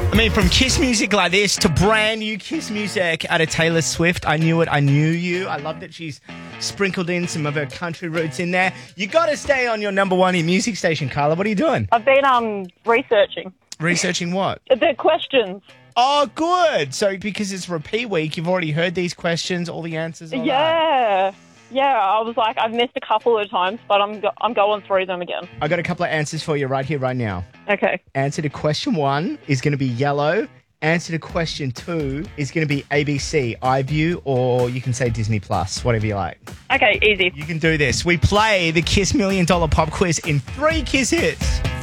I mean, from Kiss music like this to brand new Kiss music out of Taylor Swift. I Knew It, I Knew You. I love that she's sprinkled in some of her country roots in there. You got to stay on your number one hit music station, Carla. What are you doing? I've been researching Researching what? the questions. Oh, good. So because it's repeat week, you've already heard these questions, all the answers. All that. Yeah. I was like, I've missed a couple of times, but I'm going through them again. I got a couple of answers for you right here, right now. Okay. Answer to question 1 is going to be yellow. Answer to question 2 is going to be ABC, iView, or you can say Disney Plus, whatever you like. Okay, easy. You can do this. We play the Kiss $1 Million Pop Quiz in 3 Kiss hits.